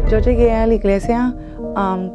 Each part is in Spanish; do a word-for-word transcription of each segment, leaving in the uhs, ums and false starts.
Yo llegué a la iglesia um,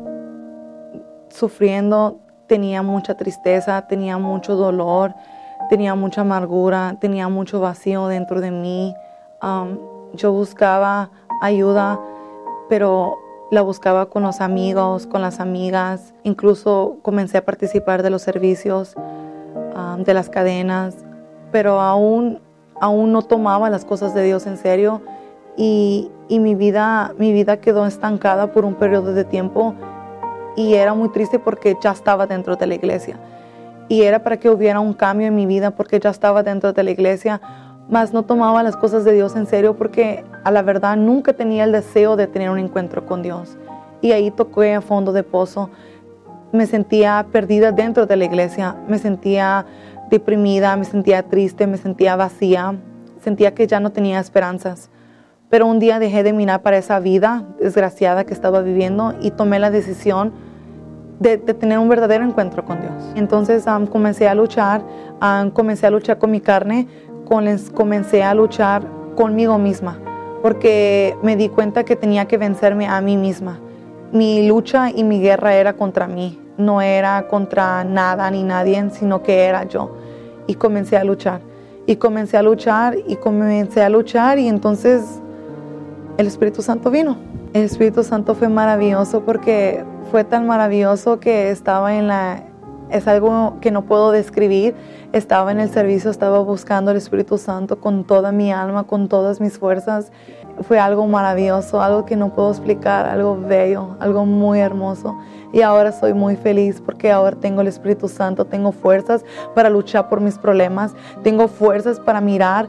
sufriendo, tenía mucha tristeza, tenía mucho dolor, tenía mucha amargura, tenía mucho vacío dentro de mí. Um, yo buscaba ayuda, pero la buscaba con los amigos, con las amigas. Incluso comencé a participar de los servicios, um, de las cadenas, pero aún, aún no tomaba las cosas de Dios en serio. Y, y mi vida, mi vida quedó estancada por un periodo de tiempo y era muy triste porque ya estaba dentro de la iglesia. Y era para que hubiera un cambio en mi vida porque ya estaba dentro de la iglesia, mas no tomaba las cosas de Dios en serio porque a la verdad nunca tenía el deseo de tener un encuentro con Dios. Y ahí toqué a fondo de pozo. Me sentía perdida dentro de la iglesia, me sentía deprimida, me sentía triste, me sentía vacía, sentía que ya no tenía esperanzas. Pero un día dejé de mirar para esa vida desgraciada que estaba viviendo y tomé la decisión de, de tener un verdadero encuentro con Dios. Entonces um, comencé a luchar, um, comencé a luchar con mi carne, con, comencé a luchar conmigo misma, porque me di cuenta que tenía que vencerme a mí misma. Mi lucha y mi guerra era contra mí, no era contra nada ni nadie, sino que era yo. Y comencé a luchar, y comencé a luchar, y comencé a luchar, y entonces el Espíritu Santo vino. El Espíritu Santo fue maravilloso porque fue tan maravilloso que estaba en la... Es algo que no puedo describir. Estaba en el servicio, estaba buscando el Espíritu Santo con toda mi alma, con todas mis fuerzas. Fue algo maravilloso, algo que no puedo explicar, algo bello, algo muy hermoso. Y ahora soy muy feliz porque ahora tengo el Espíritu Santo, tengo fuerzas para luchar por mis problemas, tengo fuerzas para mirar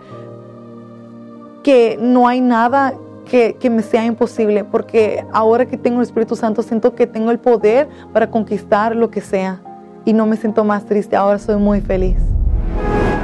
que no hay nada Que, que me sea imposible, porque ahora que tengo el Espíritu Santo siento que tengo el poder para conquistar lo que sea y no me siento más triste, ahora soy muy feliz.